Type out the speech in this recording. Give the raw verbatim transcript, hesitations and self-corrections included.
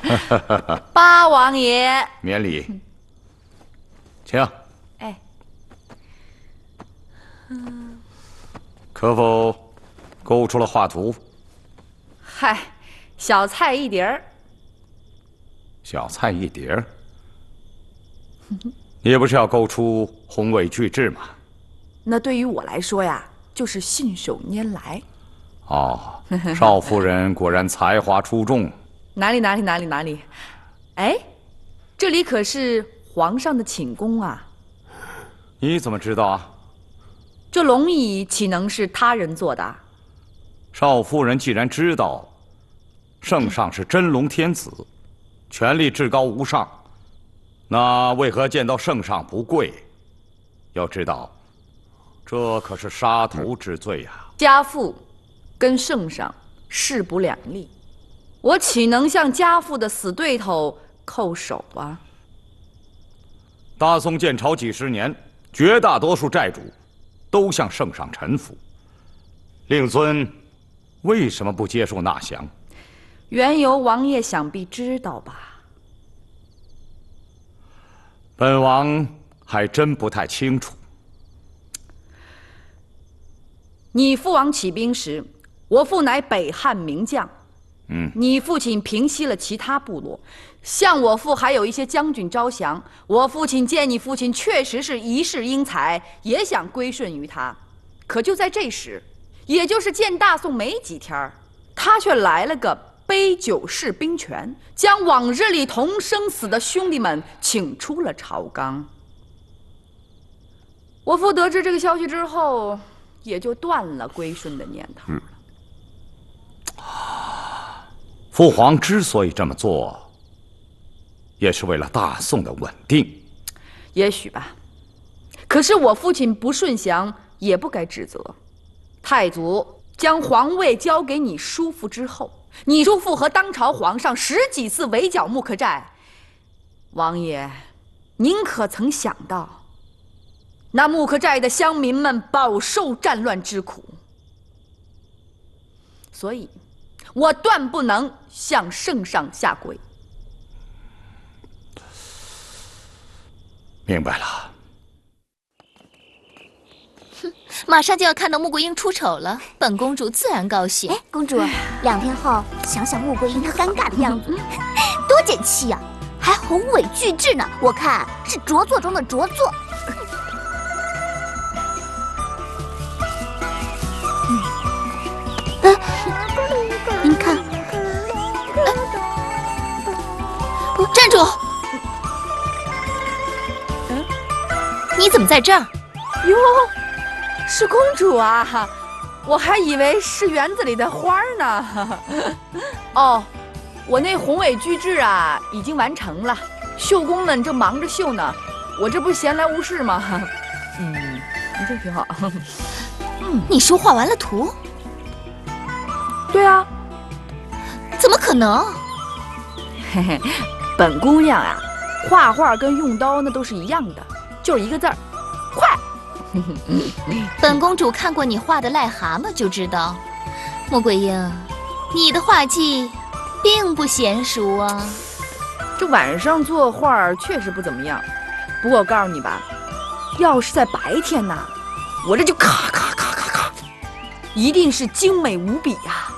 八王爷， 免礼，请。 哎， 嗯，可否勾出了画图？ 嗨，小菜一碟儿。 小菜一碟儿。你不是要勾出宏伟巨制吗？ 那对于我来说呀，就是信手拈来。 哦，少夫人果然才华出众。 哪里哪里哪里哪里？哎，这里可是皇上的寝宫啊！ 你怎么知道啊？ 这龙椅岂能是他人做的？ 少夫人既然知道，圣上是真龙天子，权力至高无上，那为何见到圣上不跪？要知道，这可是杀头之罪呀！ 家父跟圣上势不两立，我岂能向家父的死对头叩首啊？ 大宋建朝几十年，绝大多数债主都向圣上臣服，令尊为什么不接受纳降？ 缘由王爷想必知道吧？ 本王还真不太清楚。 你父王起兵时，我父乃北汉名将。 嗯， 你父亲平息了其他部落，向我父还有一些将军招降。我父亲见你父亲确实是一世英才，也想归顺于他。可就在这时，也就是建大宋没几天，他却来了个杯酒释兵权，将往日里同生死的兄弟们请出了朝纲。我父得知这个消息之后，也就断了归顺的念头了。 嗯，父皇之所以这么做，也是为了大宋的稳定。 也许吧，可是我父亲不顺降，也不该指责。太祖将皇位交给你叔父之后，你叔父和当朝皇上十几次围剿木克寨。王爷，您可曾想到，那木克寨的乡民们饱受战乱之苦？所以，我断不能向圣上下跪。 明白了。 马上就要看到穆桂英出丑了，本公主自然高兴。 哎，公主，两天后想想穆桂英她尴尬的样子，多解气呀！还宏伟巨制呢，我看是拙作中的拙作。嗯，您看， 站住！嗯，你怎么在这儿？ 哟。是公主啊，我还以为是园子里的花呢。哦，我那宏伟巨制啊已经完成了，绣工们正忙着绣呢，我这不是闲来无事吗？嗯，这挺好。 嗯，你说画完了图？ 对啊。 怎么可能？ 嘿嘿，本姑娘啊，画画跟用刀那都是一样的，就是一个字儿，快。 本公主看过你画的癞蛤蟆，就知道，穆桂英，你的画技并不娴熟啊。 这晚上作画确实不怎么样，不过我告诉你吧，要是在白天呐，我这就咔咔咔咔咔，一定是精美无比啊。